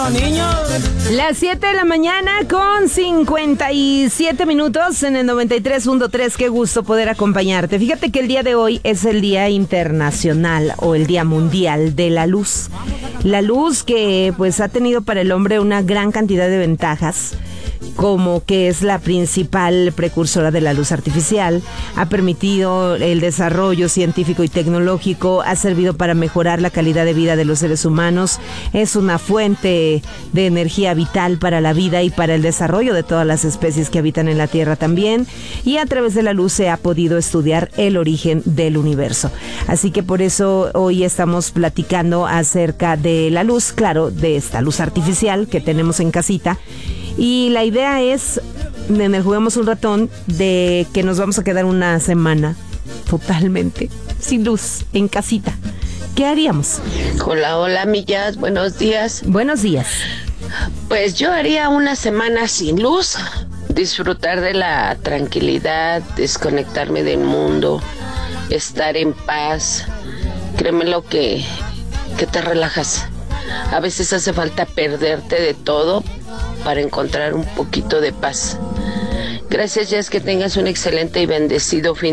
Las 7 de la mañana con 57 minutos en el 93.3. Qué gusto poder acompañarte. Fíjate que el día de hoy es el Día Internacional o el Día Mundial de la Luz. La luz que pues ha tenido para el hombre una gran cantidad de ventajas, como que es la principal precursora de la luz artificial, ha permitido el desarrollo científico y tecnológico, ha servido para mejorar la calidad de vida de los seres humanos, es una fuente de energía vital para la vida y para el desarrollo de todas las especies que habitan en la Tierra también, y a través de la luz se ha podido estudiar el origen del universo. Así que por eso hoy estamos platicando acerca de la luz, claro, de esta luz artificial que tenemos en casita. Y la idea es, en el Juguemos un Ratón, de que nos vamos a quedar una semana totalmente sin luz, en casita. ¿Qué haríamos? Hola, hola, Millas, buenos días. Buenos días. Pues yo haría una semana sin luz, disfrutar de la tranquilidad, desconectarme del mundo, estar en paz. Créeme lo que te relajas. A veces hace falta perderte de todo para encontrar un poquito de paz. Gracias, Jess, que tengas un excelente y bendecido fin